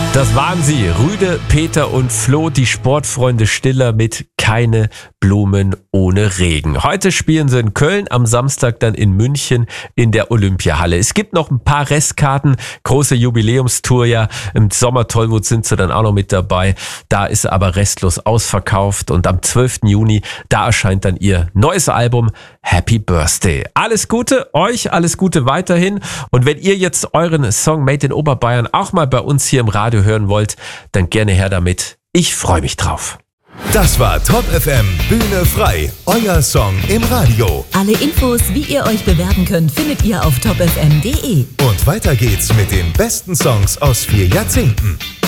Das waren sie, Rüde, Peter und Flo, die Sportfreunde Stiller mit Keine Blumen ohne Regen. Heute spielen sie in Köln, am Samstag dann in München in der Olympiahalle. Es gibt noch ein paar Restkarten, große Jubiläumstour ja, im Sommer Tollwut sind sie dann auch noch mit dabei. Da ist aber restlos ausverkauft und am 12. Juni, da erscheint dann ihr neues Album Happy Birthday. Alles Gute euch, alles Gute weiterhin und wenn ihr jetzt euren Song Made in Oberbayern auch mal bei uns hier im Radio hören wollt, dann gerne her damit. Ich freue mich drauf. Das war Top FM Bühne frei, euer Song im Radio. Alle Infos, wie ihr euch bewerben könnt, findet ihr auf topfm.de. Und weiter geht's mit den besten Songs aus 4 Jahrzehnten.